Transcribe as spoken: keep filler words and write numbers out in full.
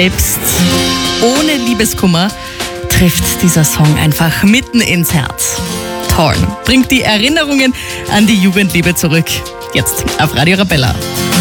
Selbst ohne Liebeskummer trifft dieser Song einfach mitten ins Herz. Toll. Bringt die Erinnerungen an die Jugendliebe zurück. Jetzt auf Radio Arabella.